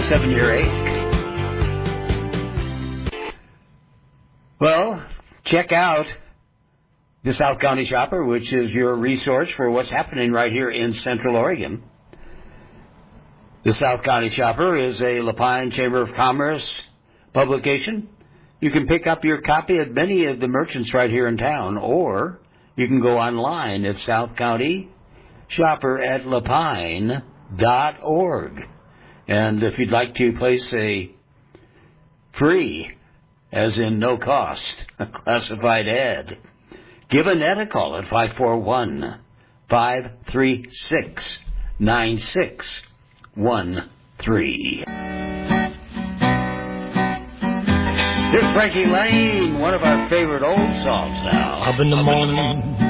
7-year ache. Well, check out the South County Shopper, which is your resource for what's happening right here in Central Oregon. The South County Shopper is a Lapine Chamber of Commerce publication. You can pick up your copy at many of the merchants right here in town, or you can go online at southcountyshopper@lapine.org. And if you'd like to place a free, as in no cost, classified ad, give Annette a call at 541-536-9613. Here's Frankie Lane, one of our favorite old songs now. Up in the morning,